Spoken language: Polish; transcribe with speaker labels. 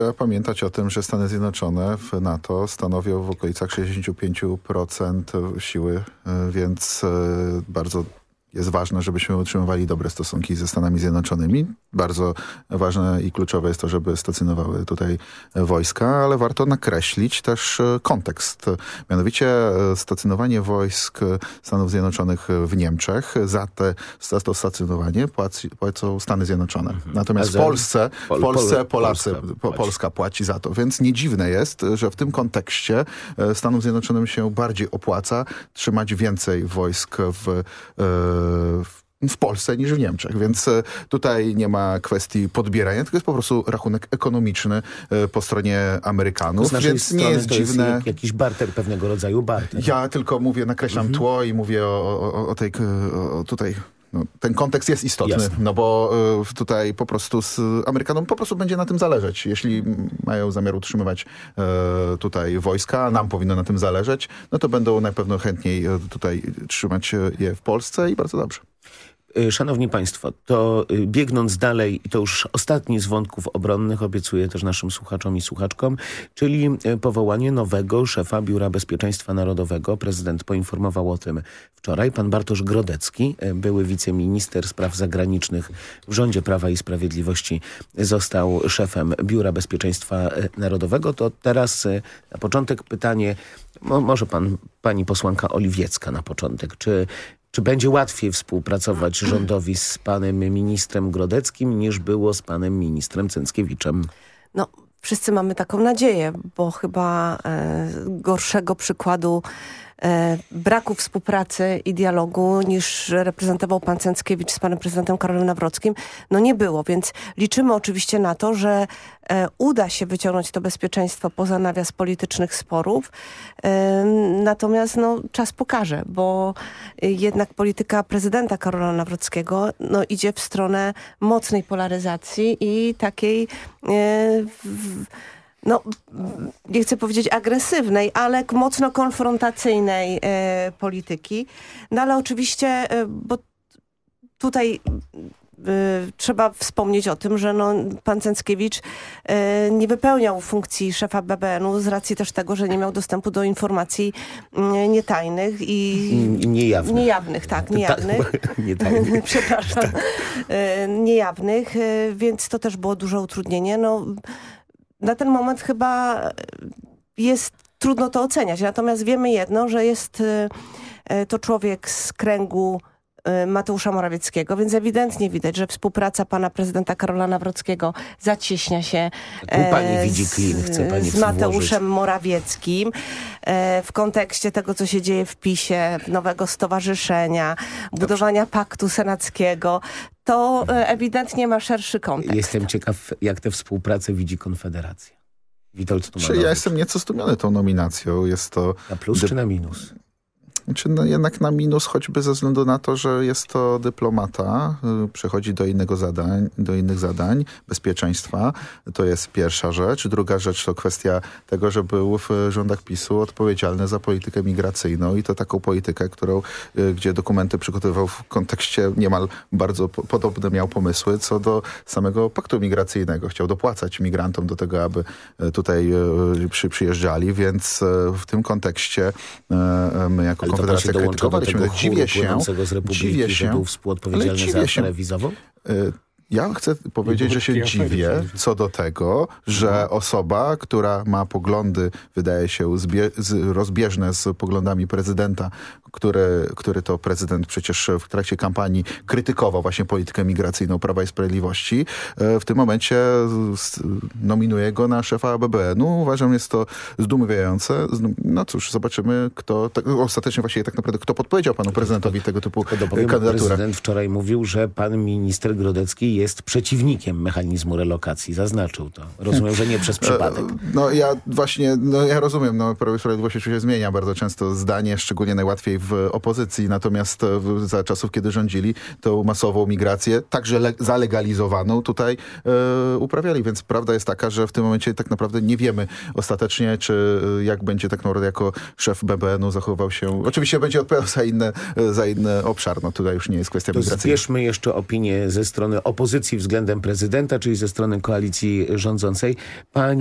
Speaker 1: Trzeba pamiętać o tym, że Stany Zjednoczone w NATO stanowią w okolicach 65% siły, więc bardzo jest ważne, żebyśmy utrzymywali dobre stosunki ze Stanami Zjednoczonymi. Bardzo ważne i kluczowe jest to, żeby stacjonowały tutaj wojska, ale warto nakreślić też kontekst. Mianowicie stacjonowanie wojsk Stanów Zjednoczonych w Niemczech, za to stacjonowanie płacą Stany Zjednoczone. Natomiast w Polsce Polska płaci za to. Więc nie dziwne jest, że w tym kontekście Stanom Zjednoczonym się bardziej opłaca trzymać więcej wojsk w Polsce niż w Niemczech, więc tutaj nie ma kwestii podbierania, tylko jest po prostu rachunek ekonomiczny po stronie Amerykanów,
Speaker 2: z naszej
Speaker 1: więc
Speaker 2: strony
Speaker 1: nie jest
Speaker 2: to
Speaker 1: dziwne.
Speaker 2: Jest jakiś barter, pewnego rodzaju barter.
Speaker 1: Ja tylko nakreślam tło i mówię o tej tutaj. No, ten kontekst jest istotny,
Speaker 2: Jasne.
Speaker 1: no bo tutaj po prostu Amerykanom po prostu będzie na tym zależeć. Jeśli mają zamiar utrzymywać tutaj wojska, a nam powinno na tym zależeć, no to będą na pewno chętniej tutaj trzymać je w Polsce i bardzo dobrze.
Speaker 2: Szanowni Państwo, to biegnąc dalej, i to już ostatni z wątków obronnych, obiecuję też naszym słuchaczom i słuchaczkom, czyli powołanie nowego szefa Biura Bezpieczeństwa Narodowego. Prezydent poinformował o tym wczoraj. Pan Bartosz Grodecki, były wiceminister spraw zagranicznych w rządzie Prawa i Sprawiedliwości, został szefem Biura Bezpieczeństwa Narodowego. To teraz na początek pytanie, może pani posłanka Oliwiecka na początek, czy będzie łatwiej współpracować rządowi z panem ministrem Grodeckim niż było z panem ministrem Cęckiewiczem?
Speaker 3: No, wszyscy mamy taką nadzieję, bo chyba gorszego przykładu braku współpracy i dialogu niż reprezentował pan Cęckiewicz z panem prezydentem Karolem Nawrockim, no nie było, więc liczymy oczywiście na to, że uda się wyciągnąć to bezpieczeństwo poza nawias politycznych sporów. Natomiast no, czas pokaże, bo jednak polityka prezydenta Karola Nawrockiego no, idzie w stronę mocnej polaryzacji i takiej no, nie chcę powiedzieć agresywnej, ale mocno konfrontacyjnej polityki. No ale oczywiście, bo tutaj trzeba wspomnieć o tym, że no, pan Cęckiewicz nie wypełniał funkcji szefa BBN-u z racji też tego, że nie miał dostępu do informacji nietajnych i niejawnych, tak, niejawnych.
Speaker 2: Nietajnych.
Speaker 3: Przepraszam. Tak. Niejawnych, więc to też było duże utrudnienie. No, na ten moment chyba jest trudno to oceniać. Natomiast wiemy jedno, że jest to człowiek z kręgu Mateusza Morawieckiego, więc ewidentnie widać, że współpraca pana prezydenta Karola Nawrockiego zacieśnia się z Mateuszem Morawieckim w kontekście tego, co się dzieje w PiS-ie, nowego stowarzyszenia, budowania paktu senackiego. To ewidentnie ma szerszy kontekst.
Speaker 2: Jestem ciekaw, jak tę współpracę widzi Konfederacja. Witold Tumanowicz.
Speaker 1: Ja jestem nieco zdumiony tą nominacją. Jest to
Speaker 2: na plus czy na minus?
Speaker 1: Czy no jednak na minus, choćby ze względu na to, że jest to dyplomata, przechodzi do innych zadań, bezpieczeństwa. To jest pierwsza rzecz. Druga rzecz to kwestia tego, że był w rządach PiS-u odpowiedzialny za politykę migracyjną i to taką politykę, gdzie dokumenty przygotowywał w kontekście niemal bardzo podobne miał pomysły co do samego paktu migracyjnego. Chciał dopłacać migrantom do tego, aby tutaj przyjeżdżali, więc w tym kontekście my jako Konfederacja krytykowaliśmy. Dziwię się,
Speaker 2: że był współodpowiedzialny za aferę wizową?
Speaker 1: Ja chcę powiedzieć, że się dziwię co do tego, że osoba, która ma poglądy, wydaje się, rozbieżne z poglądami prezydenta, który to prezydent przecież w trakcie kampanii krytykował właśnie politykę migracyjną Prawa i Sprawiedliwości, w tym momencie nominuje go na szefa BBN-u. Uważam, jest to zdumiewające. No cóż, zobaczymy, ostatecznie właściwie tak naprawdę kto podpowiedział panu prezydentowi tego typu kandydaturę.
Speaker 2: Prezydent wczoraj mówił, że pan minister Grodecki jest przeciwnikiem mechanizmu relokacji. Zaznaczył to. Rozumiem, że nie przez przypadek.
Speaker 1: Ja rozumiem. Prawo i Sprawiedliwość się zmienia bardzo często zdanie, szczególnie najłatwiej w opozycji. Natomiast za czasów, kiedy rządzili, tą masową migrację, także zalegalizowaną tutaj uprawiali. Więc prawda jest taka, że w tym momencie tak naprawdę nie wiemy ostatecznie, czy jak będzie tak naprawdę jako szef BBN-u zachował się. Oczywiście będzie odpowiadał za inny obszar. No tutaj już nie jest kwestia migracyjna.
Speaker 2: Zbierzmy jeszcze opinię ze strony opozycji opozycji względem prezydenta, czyli ze strony koalicji rządzącej. Pani